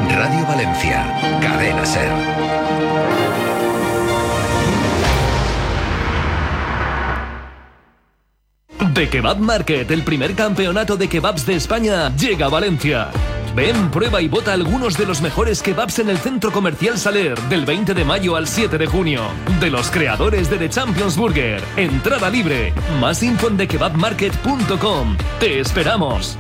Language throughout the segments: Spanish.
Radio Valencia, Cadena SER. The Kebab Market, el primer campeonato de kebabs de España, llega a Valencia. Ven, prueba y vota algunos de los mejores kebabs en el Centro Comercial Saler, del 20 de mayo al 7 de junio. De los creadores de The Champions Burger. Entrada libre. Más info en thekebabmarket.com. ¡Te esperamos!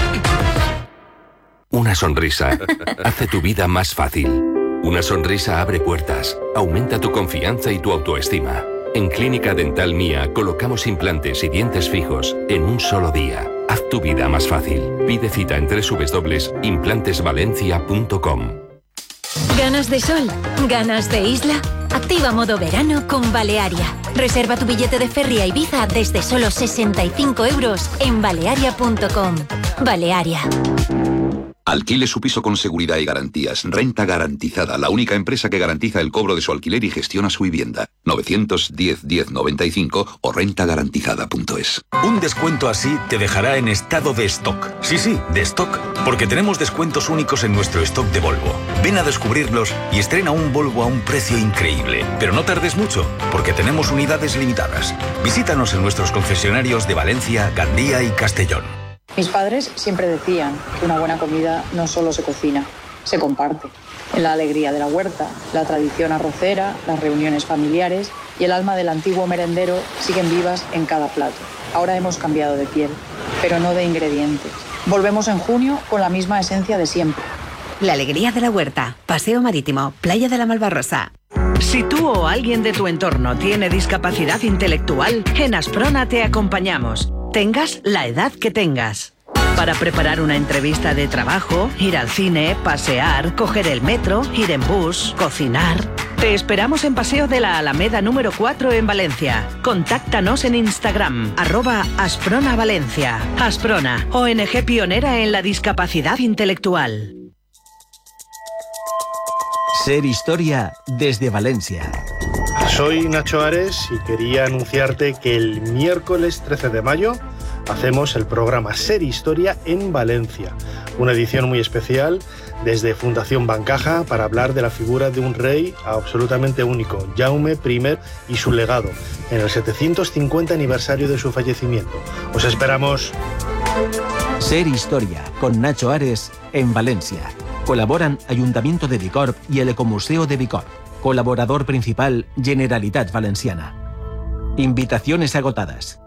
Una sonrisa hace tu vida más fácil. Una sonrisa abre puertas, aumenta tu confianza y tu autoestima. En Clínica Dental Mía colocamos implantes y dientes fijos en un solo día. Haz tu vida más fácil. Pide cita en www.implantesvalencia.com. ¿Ganas de sol? ¿Ganas de isla? Activa modo verano con Balearia. Reserva tu billete de ferry a Ibiza desde solo 65 € en balearia.com. Balearia. Alquile su piso con seguridad y garantías. Renta Garantizada, la única empresa que garantiza el cobro de su alquiler y gestiona su vivienda. 910-1095 o rentagarantizada.es. Un descuento así te dejará en estado de stock. Sí, de stock. Porque tenemos descuentos únicos en nuestro stock de Volvo. Ven a descubrirlos y estrena un Volvo a un precio increíble. Pero no tardes mucho, porque tenemos unidades limitadas. Visítanos en nuestros concesionarios de Valencia, Gandía y Castellón. Mis padres siempre decían que una buena comida no solo se cocina, se comparte. En la alegría de la huerta, la tradición arrocera, las reuniones familiares y el alma del antiguo merendero siguen vivas en cada plato. Ahora hemos cambiado de piel, pero no de ingredientes. Volvemos en junio con la misma esencia de siempre. La alegría de la huerta, Paseo Marítimo, Playa de la Malvarrosa. Si tú o alguien de tu entorno tiene discapacidad intelectual, en Asprona te acompañamos. Tengas la edad que tengas. Para preparar una entrevista de trabajo, ir al cine, pasear, coger el metro, ir en bus, cocinar. Te esperamos en Paseo de la Alameda número 4 en Valencia. Contáctanos en Instagram, @AspronaValencia. Asprona, ONG pionera en la discapacidad intelectual. Ser Historia desde Valencia. Soy Nacho Ares y quería anunciarte que el miércoles 13 de mayo hacemos el programa Ser Historia en Valencia, una edición muy especial desde Fundación Bancaja para hablar de la figura de un rey absolutamente único, Jaume I, y su legado, en el 750 aniversario de su fallecimiento. Os esperamos. Ser Historia con Nacho Ares en Valencia. Colaboran Ayuntamiento de Bicorb y el Ecomuseo de Bicorb. Colaborador principal, Generalitat Valenciana. Invitaciones agotadas.